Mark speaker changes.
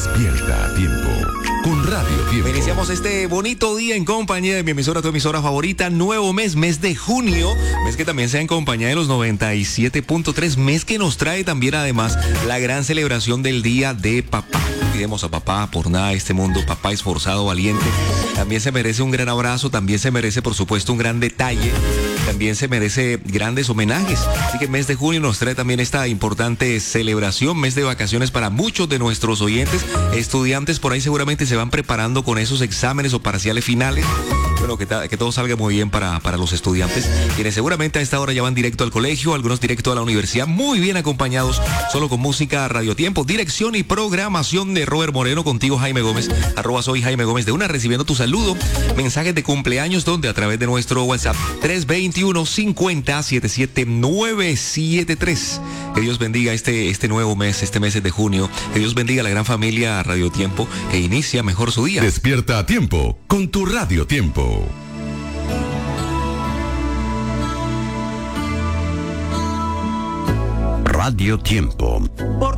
Speaker 1: Despierta a tiempo con Radio Tiempo.
Speaker 2: Iniciamos este bonito día en compañía de mi emisora, tu emisora favorita. Nuevo mes de junio, mes que también sea en compañía de los 97.3, mes que nos trae también además la gran celebración del Día de Papá. Pidemos a papá por nada de este mundo, papá esforzado, valiente. También se merece un gran abrazo, también se merece por supuesto un gran detalle, también se merece grandes homenajes. Así que mes de junio nos trae también esta importante celebración, mes de vacaciones para muchos de nuestros oyentes. Estudiantes por ahí seguramente se van preparando con esos exámenes o parciales finales. Bueno, que todo salga muy bien para los estudiantes, quienes seguramente a esta hora ya van directo al colegio, algunos directo a la universidad, muy bien acompañados, solo con música Radio Tiempo. Dirección y programación de Robert Moreno, contigo Jaime Gómez, @soy Jaime Gómez de una, recibiendo tu saludo, mensajes de cumpleaños, donde a través de nuestro WhatsApp 321-50-77973. Que Dios bendiga este nuevo mes, este mes de junio. Que Dios bendiga a la gran familia Radio Tiempo, que inicia mejor su día.
Speaker 1: Despierta a tiempo con tu Radio Tiempo. Radio Tiempo.